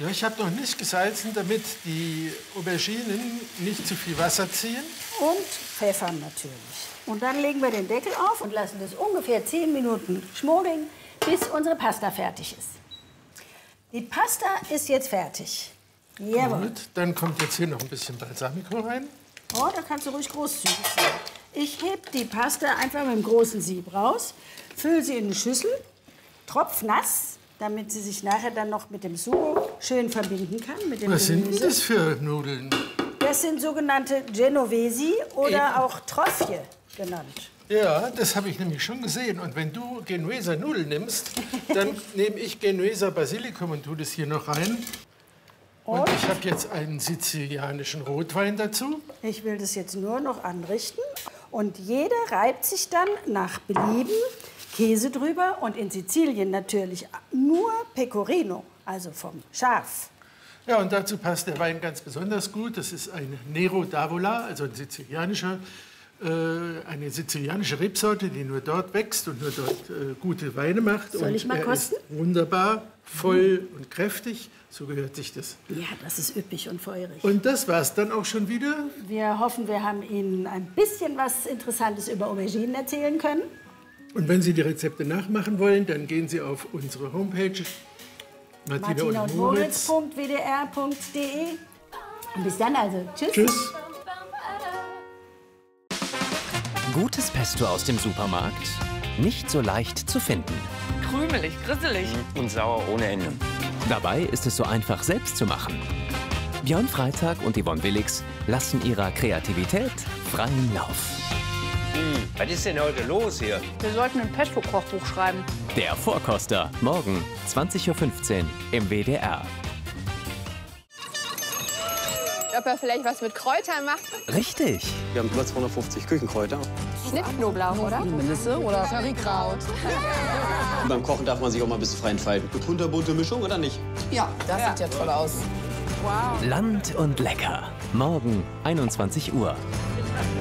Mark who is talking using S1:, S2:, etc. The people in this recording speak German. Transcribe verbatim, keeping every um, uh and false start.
S1: Ja, ich habe noch nicht gesalzen, damit die Auberginen nicht zu viel Wasser ziehen.
S2: Und Pfeffer natürlich. Und dann legen wir den Deckel auf und lassen das ungefähr zehn Minuten schmogeln, bis unsere Pasta fertig ist. Die Pasta ist jetzt fertig. Jawohl.
S1: Gut, dann kommt jetzt hier noch ein bisschen Balsamico rein.
S2: Oh, da kannst du ruhig großzügig sein. Ich heb die Pasta einfach mit dem großen Sieb raus, fülle sie in eine Schüssel, tropfnass, damit sie sich nachher dann noch mit dem Sugo schön verbinden kann. Mit dem
S1: Was sind denn
S2: Gemüse.
S1: das für Nudeln?
S2: Das sind sogenannte Genovesi oder
S1: Eben.
S2: auch Trofje genannt.
S1: Ja, das habe ich nämlich schon gesehen. Und wenn du Genueser Nudeln nimmst, dann nehme ich Genueser Basilikum und tue das hier noch rein. Und,
S2: Und
S1: ich habe jetzt einen sizilianischen Rotwein dazu.
S2: ich will das jetzt nur noch anrichten. Und jeder reibt sich dann nach Belieben Käse drüber. Und in Sizilien natürlich nur Pecorino, also vom Schaf.
S1: Ja, und dazu passt der Wein ganz besonders gut. Das ist ein Nero d'Avola, also ein sizilianischer, äh, eine sizilianische Rebsorte, die nur dort wächst und nur dort äh, gute Weine macht.
S2: Soll
S1: und
S2: ich mal
S1: er
S2: kosten?
S1: Ist wunderbar, voll und kräftig. So gehört sich das.
S2: Ja, das ist üppig und feurig.
S1: Und das war's dann auch schon wieder.
S2: Wir hoffen, wir haben Ihnen ein bisschen was Interessantes über Auberginen erzählen können.
S1: Und wenn Sie die Rezepte nachmachen wollen, dann gehen Sie auf unsere Homepage Martina,
S2: Martina und Moritz punkt w d r punkt d e. Und bis dann also. Tschüss.
S1: Tschüss.
S3: Gutes Pesto aus dem Supermarkt? Nicht so leicht zu finden.
S4: Krümelig, grisselig.
S5: Und sauer ohne Ende.
S3: Dabei ist es so einfach, selbst zu machen. Björn Freitag und Yvonne Willix lassen ihrer Kreativität freien Lauf.
S5: Hm, was ist denn heute los hier?
S4: Wir sollten ein Pesto-Kochbuch schreiben.
S3: Der Vorkoster, morgen zwanzig Uhr fünfzehn im W D R.
S6: Ob er vielleicht was mit Kräutern macht?
S3: Richtig.
S7: Wir haben über zweihundertfünfzig Küchenkräuter.
S6: Schnittknoblauch, oder?
S4: Melisse oder Currykraut.
S7: Und beim Kochen darf man sich auch mal ein bisschen frei entfalten. Eine kunterbunte Mischung oder nicht?
S4: Ja, das sieht ja toll aus.
S3: Land und lecker. Morgen einundzwanzig Uhr.